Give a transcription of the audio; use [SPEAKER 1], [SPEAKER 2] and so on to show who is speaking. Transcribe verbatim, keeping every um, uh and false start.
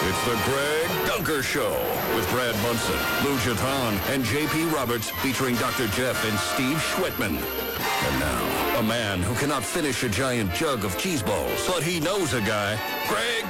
[SPEAKER 1] It's the Greg Dunker Show with Brad Munson, Lou Jaton, and J P Roberts, featuring Doctor Jeff and Steve Schwitman. And now, a man who cannot finish a giant jug of cheese balls, but he knows a guy, Greg